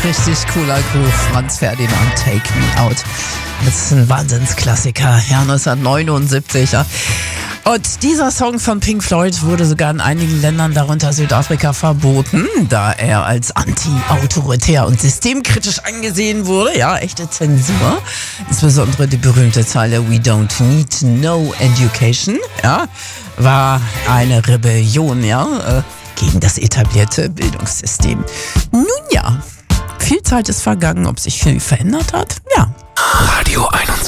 richtig cooler Groove. Franz Ferdinand, Take Me Out. Das ist ein Wahnsinnsklassiker, ja, 1979. Ja. Und dieser Song von Pink Floyd wurde sogar in einigen Ländern, darunter Südafrika, verboten, da er als anti-autoritär und systemkritisch angesehen wurde. Ja, echte Zensur. Insbesondere die berühmte Zeile We don't need no education, ja, war eine Rebellion, ja, gegen das etablierte Bildungssystem. Nun ja, viel Zeit ist vergangen, ob sich viel verändert hat? Ja. Radio 21.